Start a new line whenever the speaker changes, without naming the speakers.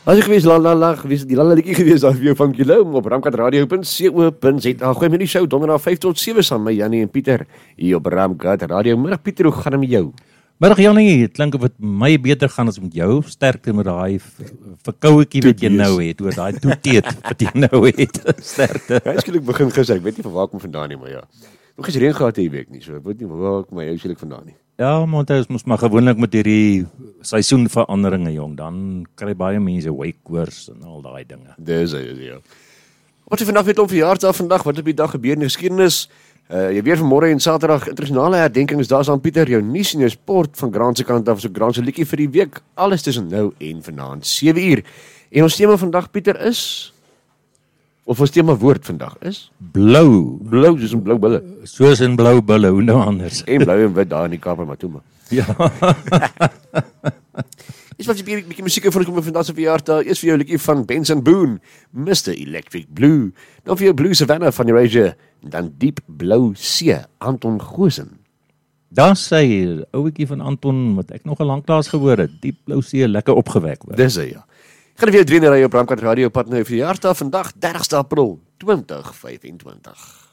As jy gewees, gewees, die liedjie gewees daar vir jou van Kilo, op ramkatradio.co.za. Gooi my die show, donderdag 5 tot 7 saam met Jannie en Pieter, hier op Ramkat Radio. Middag Pieter, hoe gaan het met jou?
Middag Jannie, het klink of het my beter gaan as met jou, sterkte met daai verkouetjie wat jy nou het, oor daai toeteet wat jy nou het, sterkte.
Ja, skielik begin gister, ek weet nie van waar kom vandaan nie, maar ja. Nog eens reën gehad hierdie week nie, so ek weet nie waar kom my skielik vandaan nie.
Ja, maar ons moes maar gewoonlik met hierdie seisoenveranderinge, jong, dan kry baie mense wakekoors en al daai dinge.
Dis ja. Wat is vandag weer om verjaarsdag vandag? Wat het op die dag gebeur in die geskiedenis? Jy weer vanmôre en Saterdag internasionale herdenkings, daar's aan Pieter jou nuus en jou sport van Grant se kant af, so Grant se liedjie vir die week, alles tussen nou en vanaand 7 uur. En ons tema vandag Pieter is of ons tema woord vandag is
Blou.
Blou soos 'n blou bulle.
Soos in blou bulle, hoe nou anders?
En blou en wit daar in die Kaap en Matuma.
Ja.
Is wat 'n bietjie musiek vir ons kom vandag se verjaarsdag. Eers vir jou liedjie van Benson Boone, Mr. Electric Blue. Dan vir jou Blue Savannah van Eurasia, en dan Diep Blou See, Anton Goosen.
Daar sê ouetjie van Anton wat ek nog 'n lanklaas gehoor het, Diep Blou See, lekker opgewek word.
Dis hy ja. Ek gaan vir jou 3 ry op Ramkat Radio pad nou vir verjaarsdag vandag 30 April 2025.